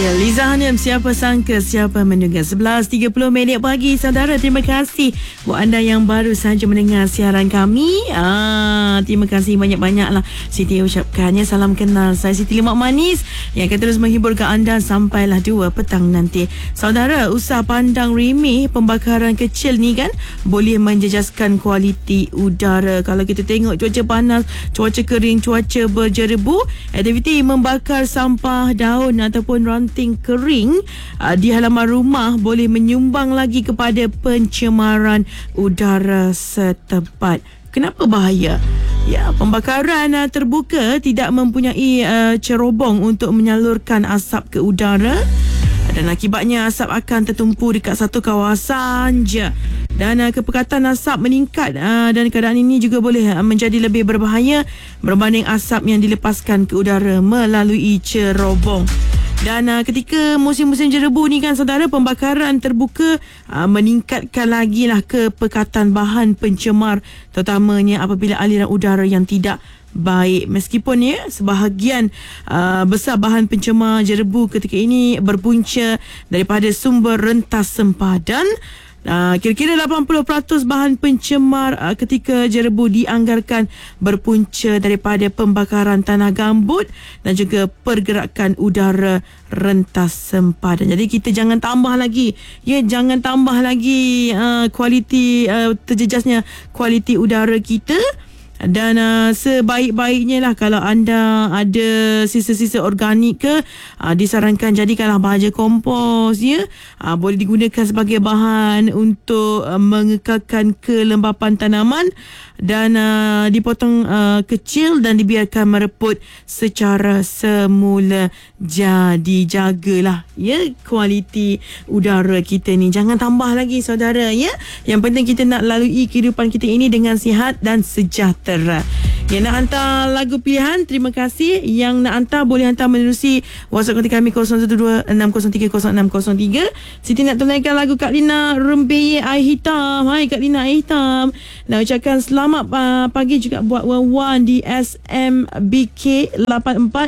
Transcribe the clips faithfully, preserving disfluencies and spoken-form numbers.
Ya, Liza Hanim, siapa sangka, siapa menduga. Sebelas tiga puluh minit pagi, saudara. Terima kasih buat anda yang baru saja mendengar siaran kami. Ah, terima kasih banyak-banyaklah. Siti ucapkannya salam kenal. Saya Siti Lemak Manis yang akan terus menghiburkan anda sampailah dua petang nanti. Saudara, usah pandang remeh pembakaran kecil ni kan boleh menjejaskan kualiti udara. Kalau kita tengok cuaca panas, cuaca kering, cuaca berjerebu, aktiviti membakar sampah daun ataupun ranting kering uh, di halaman rumah boleh menyumbang lagi kepada pencemaran udara setempat. Kenapa bahaya? Ya, pembakaran uh, terbuka tidak mempunyai uh, cerobong untuk menyalurkan asap ke udara dan akibatnya asap akan tertumpu dekat satu kawasan je. Dan uh, kepekatan asap meningkat uh, dan keadaan ini juga boleh uh, menjadi lebih berbahaya berbanding asap yang dilepaskan ke udara melalui cerobong. Dan uh, ketika musim-musim jerebu ni kan saudara, pembakaran terbuka uh, meningkatkan lagi lah kepekatan bahan pencemar, terutamanya apabila aliran udara yang tidak baik. Meskipun ya sebahagian uh, besar bahan pencemar jerebu ketika ini berpunca daripada sumber rentas sempadan. Uh, kira-kira lapan puluh peratus bahan pencemar uh, ketika jerebu dianggarkan berpunca daripada pembakaran tanah gambut dan juga pergerakan udara rentas sempadan. Jadi kita jangan tambah lagi, ya, jangan tambah lagi uh, kualiti uh, terjejasnya kualiti udara kita. Dan uh, sebaik-baiknya lah kalau anda ada sisa-sisa organik ke, uh, disarankan jadikanlah bahaja kompos, ya. Uh, boleh digunakan sebagai bahan untuk uh, mengekalkan kelembapan tanaman dan uh, dipotong uh, kecil dan dibiarkan mereput secara semula. Jadi jagalah, ya, kualiti udara kita ni. Jangan tambah lagi saudara, ya. Yang penting kita nak lalui kehidupan kita ini dengan sihat dan sejahtera. Yang nak hantar lagu pilihan, terima kasih. Yang nak hantar boleh hantar menerusi WhatsApp kontak kami kosong satu dua enam kosong tiga kosong enam kosong tiga. Siti nak tunaikan lagu Kak Lina Rembeye Air Hitam. Hai Kak Lina Air Hitam. Nak ucapkan selamat uh, pagi juga buat Wawan di S M B K lapan empat,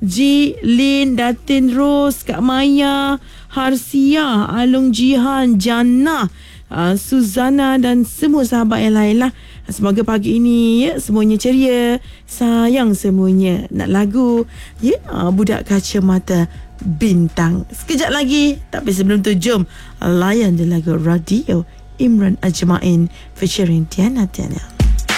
G Lin, Datin Rose, Kak Maya, Harsia, Alung Jihan, Jannah, uh, Suzana dan semua sahabat yang lain lah. Semoga pagi ini, ya, semuanya ceria. Sayang semuanya. Nak lagu, ya, uh, Budak Kacamata Bintang. Sekejap lagi. Tapi sebelum tu, jom layan di lagu Radio Imran Ajmain featuring Tiana Tiana.